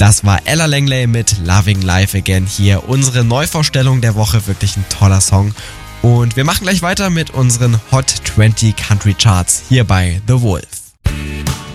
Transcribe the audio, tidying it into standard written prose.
Das war Ella Langley mit Loving Life Again. Hier unsere Neuvorstellung der Woche. Wirklich ein toller Song. Und wir machen gleich weiter mit unseren Hot 20 Country Charts hier bei The Wolf.